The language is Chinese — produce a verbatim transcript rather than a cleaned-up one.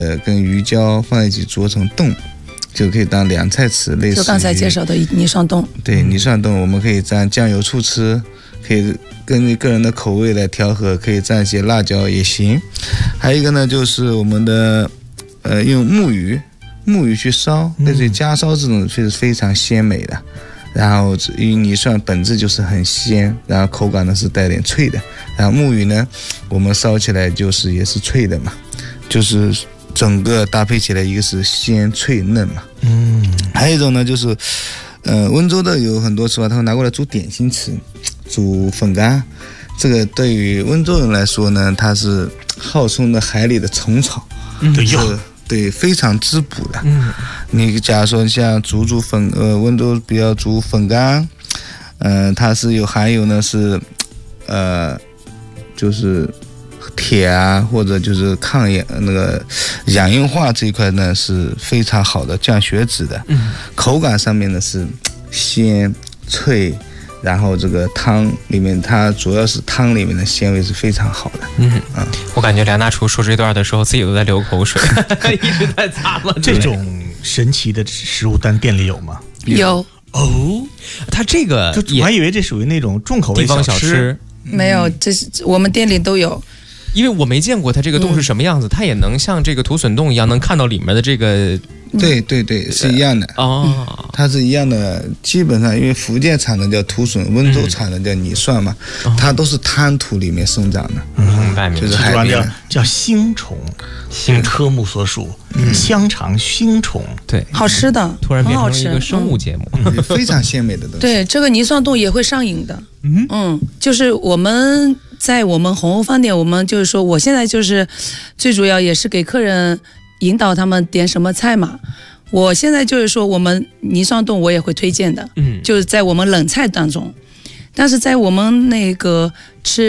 呃，跟鱼胶放在一起做成冻，就可以当凉菜吃，类似就刚才介绍的泥涮冻。 对，泥涮冻我们可以蘸酱油醋吃，可以根据个人的口味来调和，可以蘸一些辣椒也行。还有一个呢，就是我们的呃用木鱼木鱼去烧，类似于家烧这种是非常鲜美的。然后因为泥涮本质就是很鲜，然后口感呢是带点脆的，然后木鱼呢我们烧起来就是也是脆的嘛，就是整个搭配起来一个是鲜脆嫩嘛。 嗯， 还有一种呢就是呃温州的有很多吃法，他会拿过来煮点心吃，煮粉干，这个对于温州人来说呢，它是号称的海里的虫草， 嗯，对， 对，非常滋补的。 嗯， 你假如说像煮煮粉，呃，温州比较煮粉干，嗯、呃，它是有含有呢是，呃，就是铁啊，或者就是抗氧那个氧硬化这一块呢是非常好的，降血脂的。 嗯， 口感上面呢是鲜脆。然后这个汤里面，它主要是汤里面的鲜味是非常好的。 嗯嗯，我感觉梁大厨说这段的时候，自己都在流口水，一直在擦了。 这种神奇的食物单店里有吗？ 有哦， 它这个我还以为这属于那种重口味地方小吃， 没有，这是我们店里都有。 因为我没见过它这个冻是什么样子，嗯、它也能像这个土笋冻一样，能看到里面的这个。 对对对，是一样的哦， 它是一样的。基本上，因为福建产的叫土笋，温州产的叫泥蒜嘛，嗯、它都是滩土里面生长的。 明白明白， 就是海边叫星虫，星科目所属， 嗯、 香肠星虫， 对， 好吃的， 突然变成了一个生物节目， 嗯、非常鲜美的东西。 对，这个泥蒜冻也会上瘾的。嗯嗯，就是我们在我们红欧饭店，我们就是说，我现在就是最主要也是给客人。引导他们点什么菜嘛，我现在就是说我们泥涮冻我也会推荐的，嗯，就是在我们冷菜当中，但是在我们那个吃